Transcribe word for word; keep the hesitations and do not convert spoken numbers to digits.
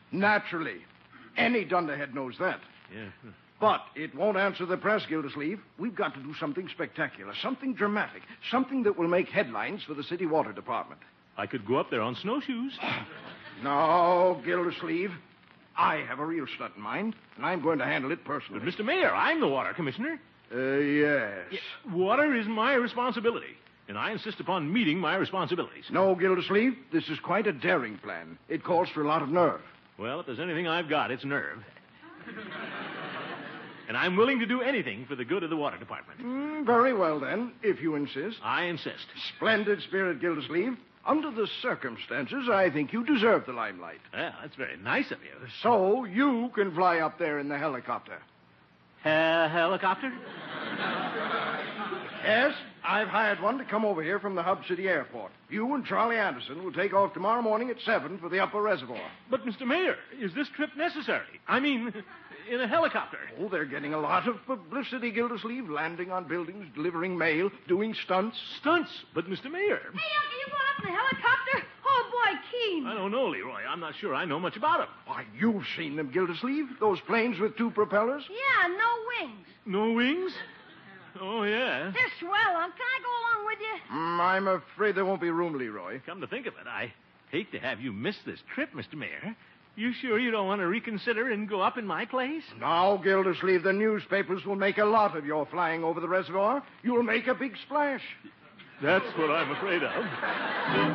Naturally. Any dunderhead knows that. Yeah. But it won't answer the press, Gildersleeve. We've got to do something spectacular, something dramatic, something that will make headlines for the city water department. I could go up there on snowshoes. No, Gildersleeve. I have a real stunt in mind, and I'm going to handle it personally. But, Mister Mayor, I'm the water commissioner. Uh, yes. Yeah, water is my responsibility, and I insist upon meeting my responsibilities. No, Gildersleeve, this is quite a daring plan. It calls for a lot of nerve. Well, if there's anything I've got, it's nerve. And I'm willing to do anything for the good of the water department. Mm, very well, then, if you insist. I insist. Splendid spirit, Gildersleeve. Under the circumstances, I think you deserve the limelight. Well, that's very nice of you. So you can fly up there in the helicopter. Uh, helicopter? Yes, I've hired one to come over here from the Hub City Airport. You and Charlie Anderson will take off tomorrow morning at seven for the upper reservoir. But, Mister Mayor, is this trip necessary? I mean, in a helicopter. Oh, they're getting a lot of publicity, Gildersleeve. Landing on buildings, delivering mail, doing stunts. Stunts? But, Mister Mayor... Hey, Uncle, you going up in a helicopter? Oh, boy, Keen. I don't know, Leroy. I'm not sure I know much about them. Why, you've seen them, Gildersleeve. Those planes with two propellers. Yeah, no wings. No wings? Oh, yeah. They're swell, Uncle. Can I go along with you? Mm, I'm afraid there won't be room, Leroy. Come to think of it, I hate to have you miss this trip, Mister Mayor. You sure you don't want to reconsider and go up in my place? Now, Gildersleeve, the newspapers will make a lot of your flying over the reservoir. You'll make a big splash. That's what I'm afraid of.